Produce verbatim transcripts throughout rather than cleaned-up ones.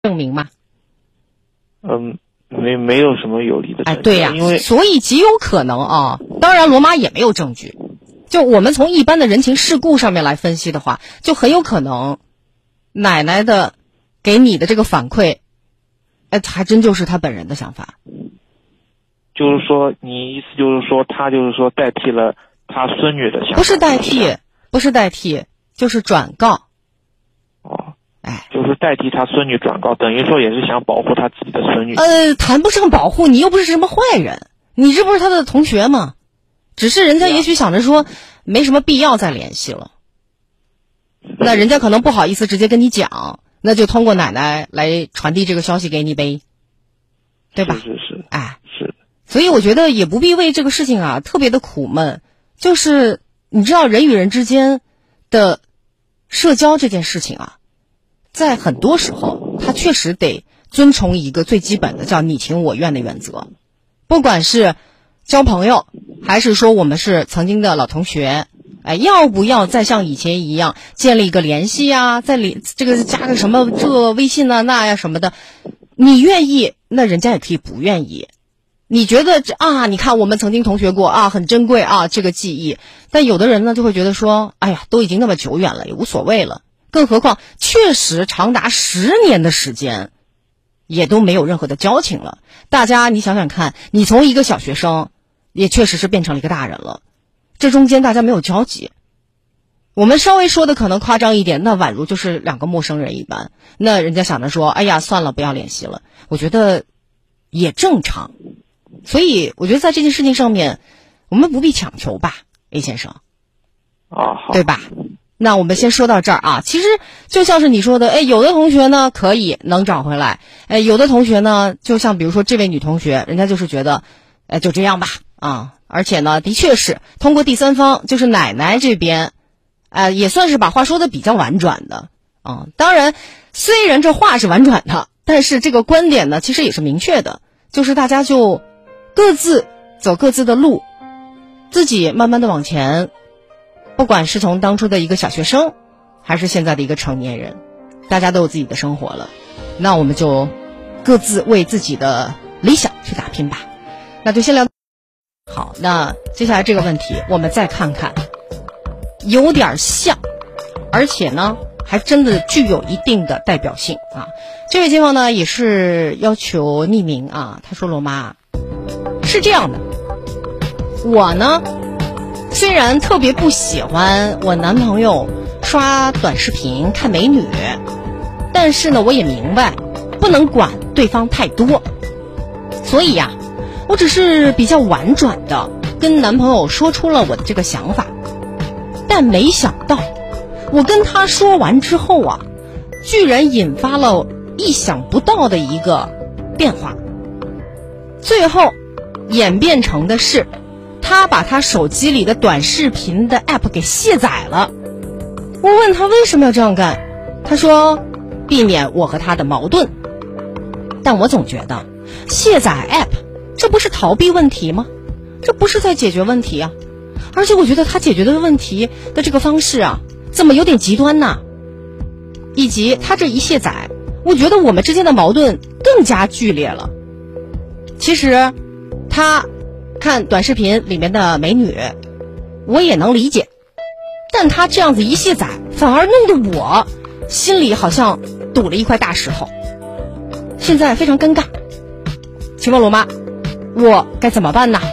证明吗？ 嗯，没没有什么有力的证据。 哎，对呀、啊， 因为所以极有可能啊，当然罗马也没有证据。就我们从一般的人情世故上面来分析的话，就很有可能奶奶的给你的这个反馈，哎，还真就是她本人的想法。 就是说，你意思就是说，他就是说代替了他孙女的想法？ 不是代替，不是代替，就是转告。 哦， 哎， 就是代替他孙女转告，等于说也是想保护他自己的孙女。 呃，谈不上保护，你又不是什么坏人，你这不是他的同学吗？只是人家也许想着说，没什么必要再联系了。那人家可能不好意思直接跟你讲，那就通过奶奶来传递这个消息给你呗，对吧？ 是是是， 哎， 是。 所以我觉得也不必为这个事情啊特别的苦闷。就是你知道人与人之间的社交这件事情啊，在很多时候它确实得遵从一个最基本的叫你情我愿的原则。不管是交朋友，还是说我们是曾经的老同学，哎，要不要再像以前一样建立一个联系呀、啊？再联这个加个什么这微信啊那呀什么的，你愿意，那人家也可以不愿意。你觉得这啊，你看我们曾经同学过啊，很珍贵啊这个记忆。但有的人呢就会觉得说，哎呀，都已经那么久远了，也无所谓了。更何况确实长达十年的时间，也都没有任何的交情了。大家你想想看，你从一个小学生也确实是变成了一个大人了，这中间大家没有交集。我们稍微说的可能夸张一点，那宛如就是两个陌生人一般。那人家想着说，哎呀算了，不要联系了，我觉得也正常。所以我觉得在这件事情上面我们不必强求吧 A 先生啊，好， 对吧？那我们先说到这儿啊。其实就像是你说的，哎，有的同学呢可以能找回来，哎，有的同学呢就像比如说这位女同学，人家就是觉得哎就这样吧啊，而且呢的确是通过第三方就是奶奶这边呃也算是把话说的比较婉转的啊。当然虽然这话是婉转的，但是这个观点呢其实也是明确的，就是大家就各自走各自的路，自己慢慢的往前，不管是从当初的一个小学生还是现在的一个成年人，大家都有自己的生活了，那我们就各自为自己的理想去打拼吧。那就先聊好，那接下来这个问题我们再看看，有点像，而且呢还真的具有一定的代表性啊。这位街坊呢也是要求匿名啊，他说罗妈是这样的，我呢虽然特别不喜欢我男朋友刷短视频看美女，但是呢我也明白不能管对方太多，所以呀、啊、我只是比较婉转的跟男朋友说出了我的这个想法。但没想到我跟他说完之后啊，居然引发了意想不到的一个变化，最后演变成的是他把他手机里的短视频的 app 给卸载了。我问他为什么要这样干，他说避免我和他的矛盾。但我总觉得卸载 app 这不是逃避问题吗？这不是在解决问题啊。而且我觉得他解决的问题的这个方式啊怎么有点极端呢？以及他这一卸载，我觉得我们之间的矛盾更加剧烈了。其实他看短视频里面的美女我也能理解，但他这样子一卸载，反而弄得我心里好像堵了一块大石头，现在非常尴尬。请问罗妈，我该怎么办呢？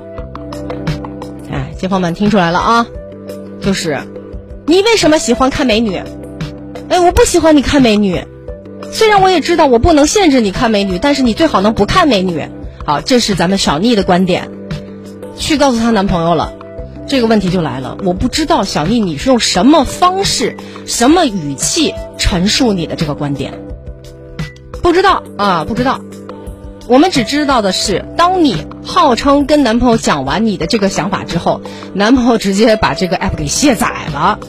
哎，街坊们听出来了啊，就是你为什么喜欢看美女？哎，我不喜欢你看美女，虽然我也知道我不能限制你看美女，但是你最好能不看美女。好，这是咱们小妮的观点，去告诉她男朋友了。这个问题就来了，我不知道小妮你是用什么方式什么语气陈述你的这个观点，不知道啊，不知道。我们只知道的是，当你号称跟男朋友讲完你的这个想法之后，男朋友直接把这个 app 给卸载了。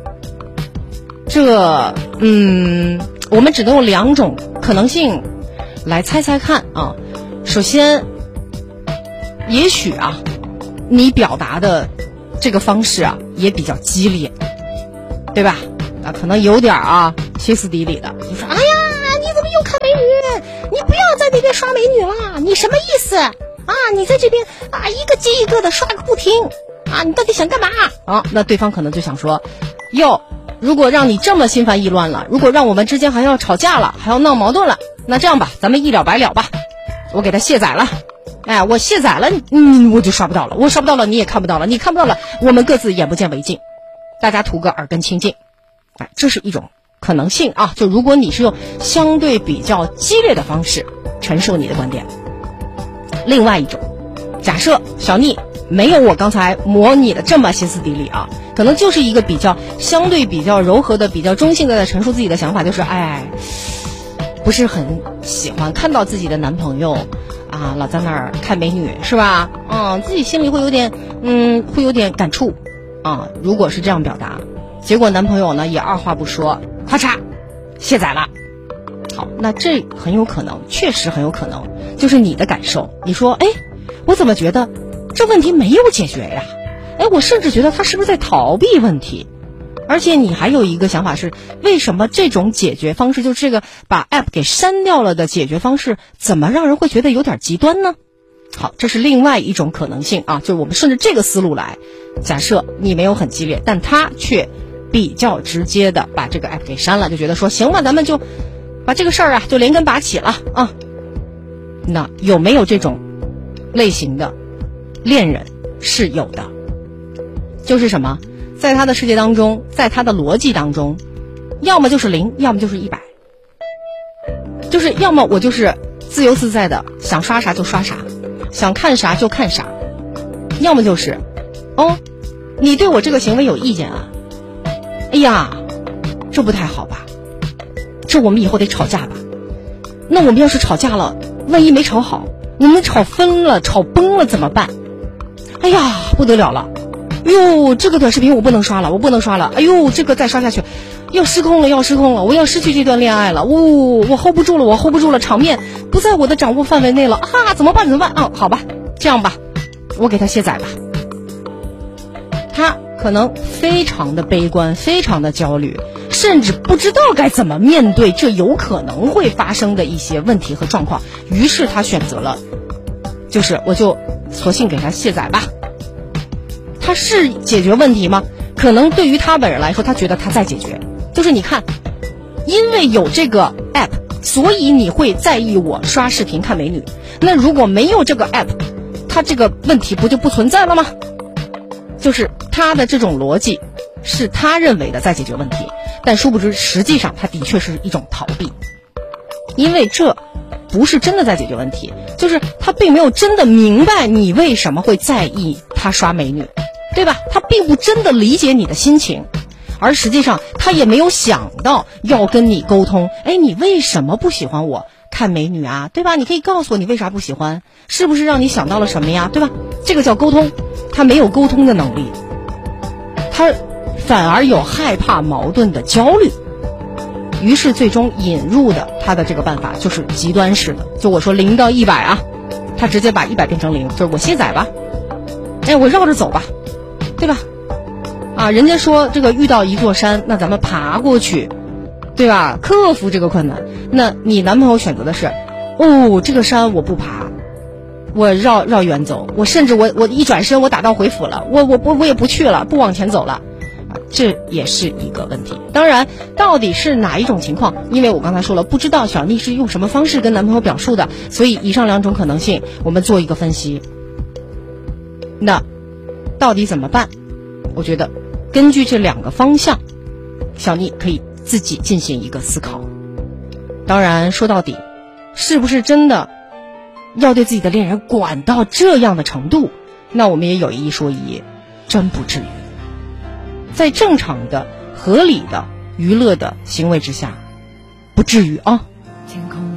这嗯我们只能用两种可能性来猜猜看啊。首先也许啊你表达的这个方式啊也比较激烈，对吧？啊可能有点啊歇斯底里的，就说哎呀你怎么又看刷美女了，你什么意思啊？你在这边啊一个接一个的刷个不停啊，你到底想干嘛啊？那对方可能就想说，哟，如果让你这么心烦意乱了，如果让我们之间还要吵架了，还要闹矛盾了，那这样吧，咱们一了百了吧，我给他卸载了。哎，我卸载了，嗯，我就刷不到了，我刷不到了，你也看不到了，你看不到了，我们各自眼不见为净，大家图个耳根清净。哎，这是一种可能性啊，就如果你是用相对比较激烈的方式陈述你的观点。另外一种，假设小妮没有我刚才模拟的这么歇斯底里啊，可能就是一个比较相对比较柔和的、比较中性的在陈述自己的想法，就是哎，不是很喜欢看到自己的男朋友啊老在那儿看美女，是吧？嗯，自己心里会有点嗯会有点感触啊。如果是这样表达，结果男朋友呢也二话不说，咔嚓卸载了。好，那这很有可能，确实很有可能就是你的感受。你说，哎，我怎么觉得这问题没有解决呀？哎，我甚至觉得他是不是在逃避问题？而且你还有一个想法是，为什么这种解决方式，就是这个把 app 给删掉了的解决方式，怎么让人会觉得有点极端呢？好，这是另外一种可能性啊，就是我们顺着这个思路来，假设你没有很激烈，但他却比较直接的把这个 app 给删了，就觉得说行吧，咱们就把这个事儿啊就连根拔起了啊。那有没有这种类型的恋人？是有的。就是什么，在他的世界当中，在他的逻辑当中，要么就是零，要么就是一百，就是要么我就是自由自在的想刷啥就刷啥，想看啥就看啥，要么就是哦，你对我这个行为有意见啊，哎呀，这不太好吧，这我们以后得吵架吧。那我们要是吵架了，万一没吵好，我们吵分了吵崩了怎么办？哎呀，不得了了，哟，这个短视频我不能刷了，我不能刷了，哎呦，这个再刷下去要失控了，要失控了，我要失去这段恋爱了，呜、哦，我 hold 不住了，我 hold 不住了，场面不在我的掌握范围内了啊，怎么办怎么办啊？好吧，这样吧，我给他卸载吧。他可能非常的悲观，非常的焦虑，甚至不知道该怎么面对这有可能会发生的一些问题和状况，于是他选择了，就是我就索性给他卸载吧。他是解决问题吗？可能对于他本人来说，他觉得他在解决。就是你看，因为有这个 app， 所以你会在意我刷视频看美女。那如果没有这个 app， 他这个问题不就不存在了吗？就是他的这种逻辑是他认为的在解决问题，但殊不知实际上他的确是一种逃避，因为这不是真的在解决问题，就是他并没有真的明白你为什么会在意他刷美女，对吧？他并不真的理解你的心情，而实际上他也没有想到要跟你沟通，哎，你为什么不喜欢我看美女啊，对吧？你可以告诉我你为啥不喜欢，是不是让你想到了什么呀，对吧？这个叫沟通，他没有沟通的能力，他反而有害怕矛盾的焦虑，于是最终引入的他的这个办法就是极端式的，就我说零到一百啊，他直接把一百变成零，就是我卸载吧，哎，我绕着走吧，对吧？啊，人家说这个遇到一座山，那咱们爬过去，对吧？克服这个困难。那你男朋友选择的是，哦，这个山我不爬，我绕绕远走，我甚至我我一转身我打道回府了，我我我我也不去了，不往前走了。这也是一个问题。当然到底是哪一种情况，因为我刚才说了，不知道小妮是用什么方式跟男朋友表述的，所以以上两种可能性我们做一个分析。那到底怎么办？我觉得根据这两个方向，小妮可以自己进行一个思考。当然说到底，是不是真的要对自己的恋人管到这样的程度，那我们也有一说一，真不至于。在正常的合理的娱乐的行为之下，不至于啊。